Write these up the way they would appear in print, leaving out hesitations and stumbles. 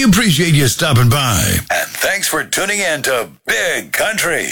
appreciate you stopping by. And thanks for tuning in to Big Country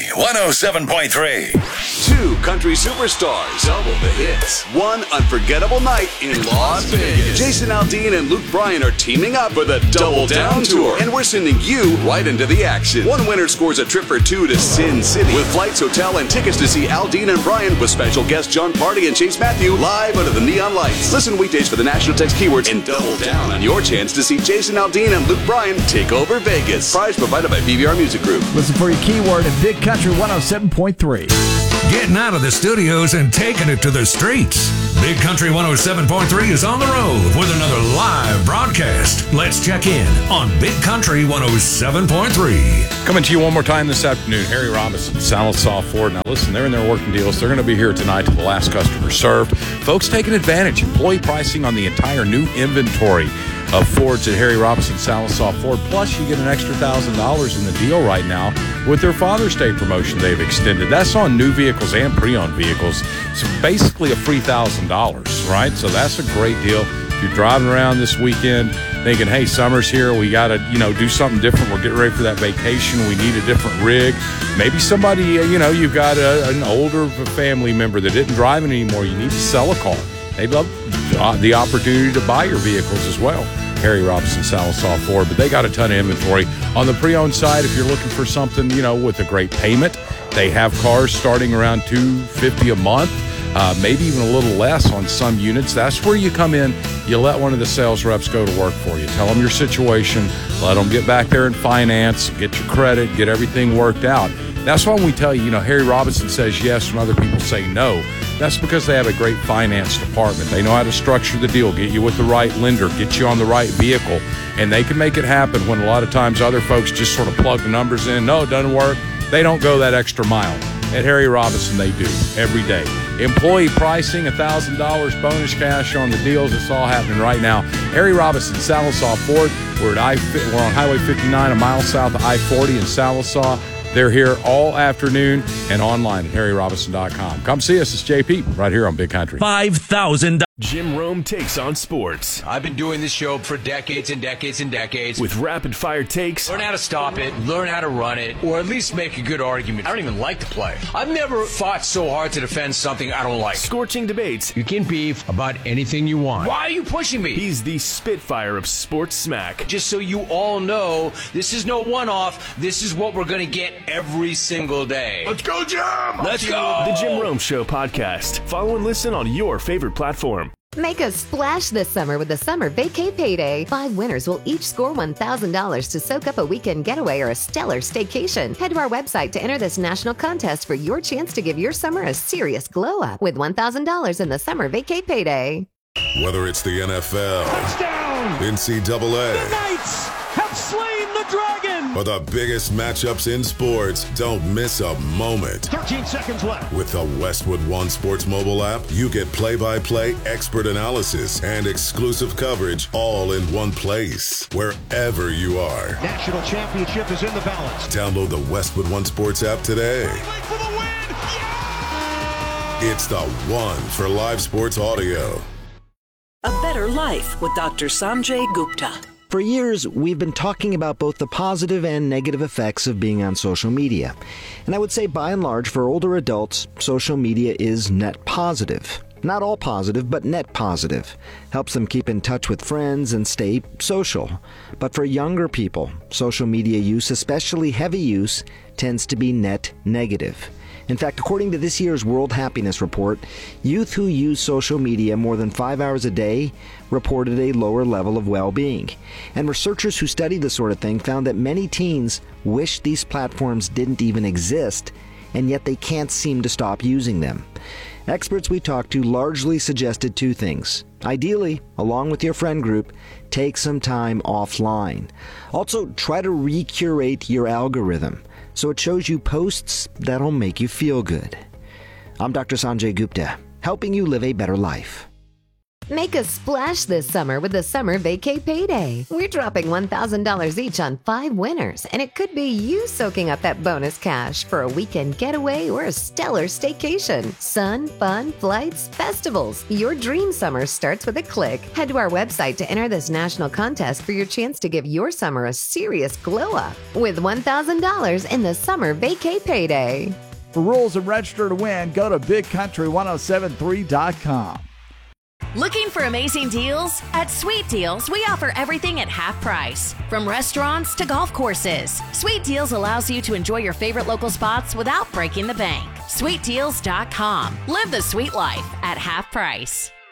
107.3. Two country superstars, double the hits. One unforgettable night in Las Vegas. Jason Aldean and Luke Bryan are teaming up for the Double Down Tour, and we're sending you right into the action. One winner scores a trip for two to Sin City with flights, hotel, and tickets to see Aldean and Bryan with special guests John Party and Chase Matthew live under the neon lights. Listen weekdays for the national text keywords and double down on your chance to see Jason Aldean and Luke Bryan take over Vegas. Prize provided by PBR Music Group. Listen for your keyword at Big Country 107.3. Getting out of the studios and taking it to the streets. Big Country 107.3 is on the road with another live broadcast. Let's check in on Big Country 107.3. Coming to you one more time this afternoon, Harry Robinson, Sallisaw Ford. Now listen, they're in their working deals. They're going to be here tonight to the last customer served. Folks taking advantage. Employee pricing on the entire new inventory of Fords at Harry Robinson, Sallisaw Ford. Plus, you get an extra $1,000 in the deal right now with their Father's Day promotion they've extended. That's on new vehicles and pre-owned vehicles. So basically a free $1,000, right? So that's a great deal. If you're driving around this weekend thinking, hey, summer's here, we got to, do something different. We're getting ready for that vacation. We need a different rig. Maybe somebody, you've got an older family member that isn't driving anymore. You need to sell a car. They'd love the opportunity to buy your vehicles as well. Harry Robinson, Sallisaw Ford, but they got a ton of inventory. On the pre-owned side, if you're looking for something, with a great payment, they have cars starting around $250 a month, maybe even a little less on some units. That's where you come in. You let one of the sales reps go to work for you. Tell them your situation. Let them get back there and finance, get your credit, get everything worked out. That's why when we tell you, Harry Robinson says yes when other people say no. That's because they have a great finance department. They know how to structure the deal, get you with the right lender, get you on the right vehicle, and they can make it happen when a lot of times other folks just sort of plug the numbers in. No, it doesn't work. They don't go that extra mile. At Harry Robinson, they do every day. Employee pricing, $1,000 bonus cash on the deals. It's all happening right now. Harry Robinson, Sallisaw Ford. We're on Highway 59, a mile south of I-40 in Sallisaw. They're here all afternoon and online at harryrobinson.com. Come see us. It's JP right here on Big Country. $5,000. Jim Rome takes on sports. I've been doing this show for decades and decades and decades. With rapid-fire takes. Learn how to stop it, learn how to run it, or at least make a good argument. I don't even like to play. I've never fought so hard to defend something I don't like. Scorching debates. You can beef about anything you want. Why are you pushing me? He's the Spitfire of sports smack. Just so you all know, this is no one-off. This is what we're going to get every single day. Let's go, Jim! Let's go! The Jim Rome Show podcast. Follow and listen on your favorite platform. Make a splash this summer with the Summer Vacay Payday. 5 winners will each score $1,000 to soak up a weekend getaway or a stellar staycation. Head to our website to enter this national contest for your chance to give your summer a serious glow-up with $1,000 in the Summer Vacay Payday. Whether it's the NFL, touchdown, NCAA, the Knights have slain the dragon, or the biggest matchups in sports, don't miss a moment. 13 seconds left. With the Westwood One Sports mobile app, you get play-by-play expert analysis and exclusive coverage all in one place, wherever you are. National championship is in the balance. Download the Westwood One Sports app today. For the win. Yeah! It's the one for live sports audio. A Better Life with Dr. Sanjay Gupta. For years, we've been talking about both the positive and negative effects of being on social media. And I would say, by and large, for older adults, social media is net positive. Not all positive, but net positive. Helps them keep in touch with friends and stay social. But for younger people, social media use, especially heavy use, tends to be net negative. In fact, according to this year's World Happiness Report, youth who use social media more than 5 hours a day reported a lower level of well-being. And researchers who study this sort of thing found that many teens wish these platforms didn't even exist, and yet they can't seem to stop using them. Experts we talked to largely suggested 2 things. Ideally, along with your friend group, take some time offline. Also, try to recurate your algorithm so it shows you posts that'll make you feel good. I'm Dr. Sanjay Gupta, helping you live a better life. Make a splash this summer with the Summer Vacay Payday. We're dropping $1,000 each on 5 winners, and it could be you soaking up that bonus cash for a weekend getaway or a stellar staycation. Sun, fun, flights, festivals. Your dream summer starts with a click. Head to our website to enter this national contest for your chance to give your summer a serious glow up with $1,000 in the Summer Vacay Payday. For rules and register to win, go to BigCountry1073.com. Looking for amazing deals? At Sweet Deals, we offer everything at half price. From restaurants to golf courses, Sweet Deals allows you to enjoy your favorite local spots without breaking the bank. SweetDeals.com. Live the sweet life at half price.